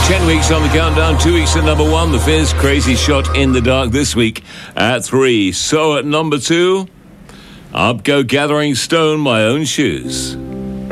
10 weeks on the countdown, 2 weeks at number 1. The Fizz, Crazy Shot in the Dark this week at 3. So at number 2, up go Gathering Stone, My Own Shoes.